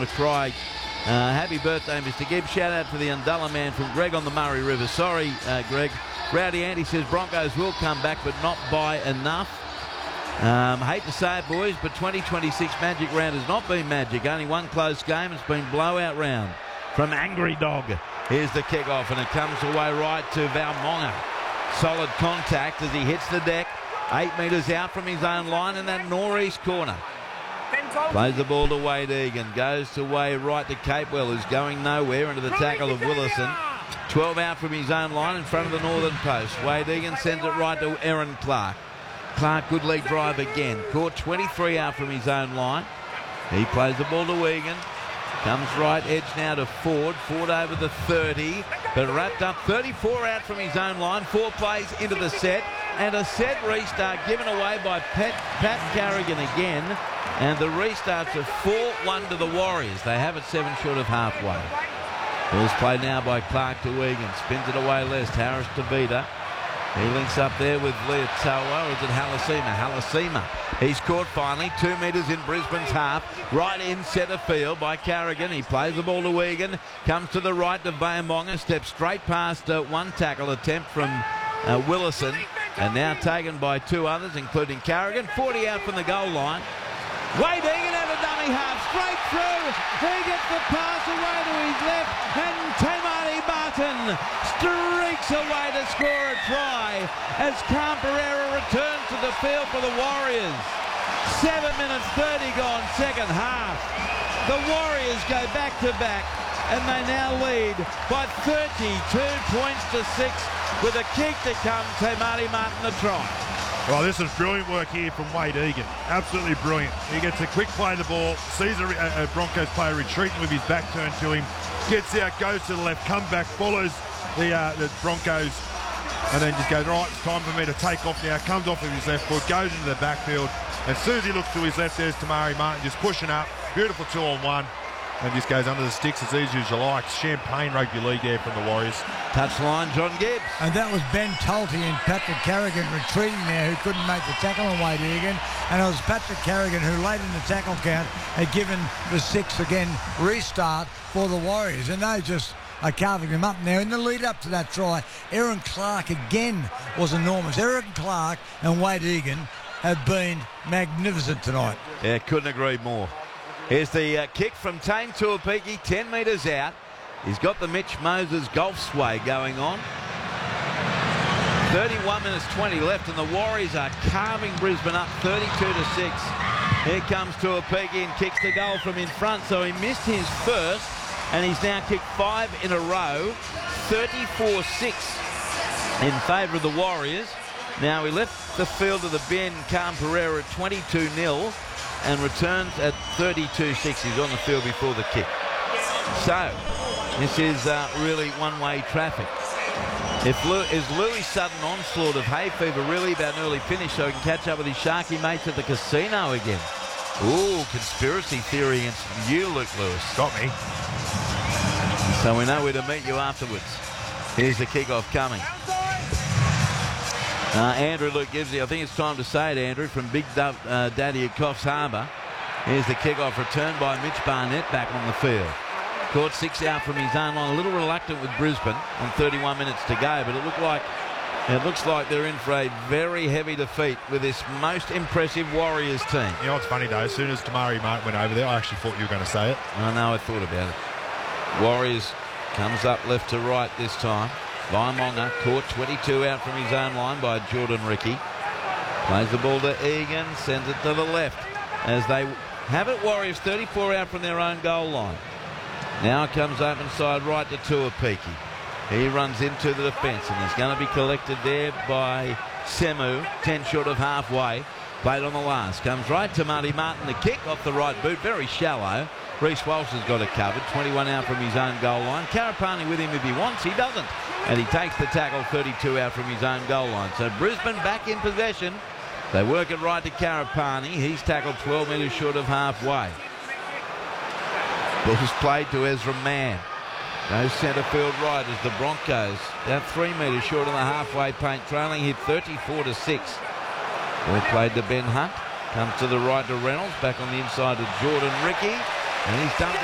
want to cry. Happy birthday, Mr. Gibbs. Shout out to the Undullah man from Greg on the Murray River. Sorry, Greg. Rowdy Andy says Broncos will come back, but not by enough. Hate to say it, boys, but 2026 Magic Round has not been magic. Only one close game. It's been blowout round from Angry Dog. Here's the kick-off, and it comes away right to Valmonga. Solid contact as he hits the deck. 8 metres out from his own line in that northeast corner. Plays the ball to Wade Egan. Goes to way right to Capewell, who's going nowhere, into the tackle of Willison. 12 out from his own line in front of the northern post. Wade Egan sends it right to Aaron Clark. Clark, good lead drive again. Caught 23 out from his own line. He plays the ball to Egan. Comes right edge now to Ford. Ford over the 30, but wrapped up 34 out from his own line. 4 plays into the set, and a set restart given away by Pat Carrigan again. And the restart's a 4-1 to the Warriors. They have it 7 short of halfway. Ball's played now by Clark to Egan. Spins it away left. Harris to Vida. He links up there with Leotoa, or is it Halasima? Halasima. He's caught finally, 2 metres in Brisbane's half, right in centre field by Carrigan. He plays the ball to Egan, comes to the right to Valmonga, steps straight past one tackle attempt from Willison, and now taken by 2 others, including Carrigan. 40 out from the goal line. Wade Egan out of dummy half, straight through. He gets the pass away to his left, and Tamati Martin streaks away to score a try as Camperera returns to the field for the Warriors. 7 minutes 30 gone, second half. The Warriors go back to back, and they now lead by 32 points to 6 with a kick to come. Tamati Martin the try. Well, this is brilliant work here from Wade Egan. Absolutely brilliant. He gets a quick play of the ball, sees a Broncos player retreating with his back turned to him, gets out, goes to the left, comes back, follows the Broncos, and then just goes, right, it's time for me to take off now. Comes off with his left foot, goes into the backfield, and as soon as he looks to his left, there's Tamari Martin just pushing up. Beautiful 2-on-1. And just goes under the sticks as easy as you like. Champagne rugby league there from the Warriors. Touchline, John Gibbs. And that was Ben Tulty and Patrick Carrigan retreating there, who couldn't make the tackle on Wade Egan. And it was Patrick Carrigan who late in the tackle count had given the 6 again restart for the Warriors. And they just are carving them up now. In the lead up to that try, Aaron Clark again was enormous. Aaron Clark and Wade Egan have been magnificent tonight. Yeah, couldn't agree more. Here's the kick from Tane Tuapiki, 10 metres out. He's got the Mitch Moses golf sway going on. 31 minutes 20 left, and the Warriors are carving Brisbane up 32 to 6. Here comes Tuapiki and kicks the goal from in front, so he missed his first, and he's now kicked 5 in a row, 34-6 in favour of the Warriors. Now he left the field of the Ben Camperera at 22-0. And returns at 32-6. He's on the field before the kick. So, this is really one-way traffic. Is Louis' sudden onslaught of hay fever really about an early finish so he can catch up with his Sharky mates at the casino again? Ooh, conspiracy theory against you, Luke Lewis. Got me. So we know where to meet you afterwards. Here's the kickoff coming. Andrew Luke Gibbsy, I think it's time to say it, Andrew, from Big Daddy at Coffs Harbour. Here's the kickoff return by Mitch Barnett back on the field. Caught 6 out from his own line, a little reluctant with Brisbane on 31 minutes to go, but it looks like they're in for a very heavy defeat with this most impressive Warriors team. You know what's funny though, as soon as Tamari Martin went over there, I actually thought you were going to say it. I know, I thought about it. Warriors comes up left to right this time. Valmonga caught 22 out from his own line by Jordan Ricky. Plays the ball to Egan, sends it to the left. As they have it, Warriors 34 out from their own goal line. Now it comes open side right to Tuapiki. He runs into the defence and he's going to be collected there by Semu, 10 short of halfway. Played on the last. Comes right to Marty Martin. The kick off the right boot, very shallow. Reece Walsh has got it covered. 21 out from his own goal line. Karapani with him if he wants. He doesn't. And he takes the tackle 32 out from his own goal line. So Brisbane back in possession. They work it right to Karapani. He's tackled 12 metres short of halfway. Ball's played to Ezra Mann. Goes centre field right as the Broncos about 3 metres short of the halfway paint, trailing hit 34 to 6. Ball played to Ben Hunt. Comes to the right to Reynolds. Back on the inside to Jordan Ricky. And he's done